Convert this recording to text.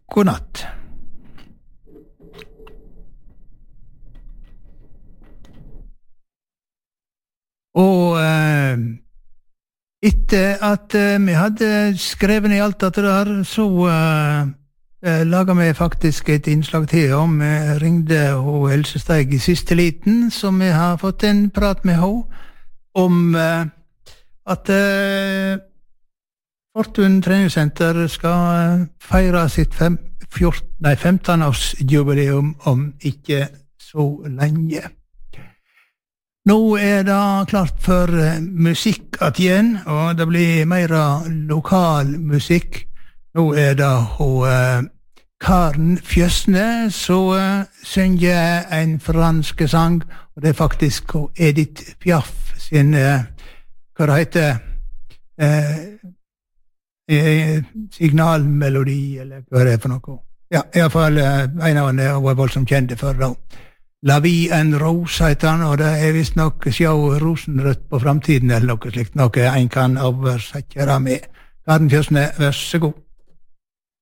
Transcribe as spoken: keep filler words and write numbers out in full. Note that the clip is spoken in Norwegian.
god natt. Og eh, etter at eh, vi hadde skrevet i alt dette der, så eh, eh, laget vi faktisk et innslag til om vi ringde og Else Steig i siste liten, så vi har fått en prat med henne om eh, at eh, Fortun treningssenter skal feire sitt fem, fjorten, nei, femten-årsjubileum om ikke så lenge. Nå er det klart for musikk at igjen, og det blir mer lokal musikk. Nå er det og, uh, Karen Fjösne som uh, synger en fransk sang, og det er faktisk Edith Piaf sin, uh, hva det heter, uh, signalmelodi, eller hva det er for noe. Ja, i hvert fall en av dem var voldsomt kjente for da. La vie en rose heter han, og det er vist nok sjå rosenrødt på framtiden, eller noe slikt, noe en kan oversette det med. Karen Fjösne, vær så god.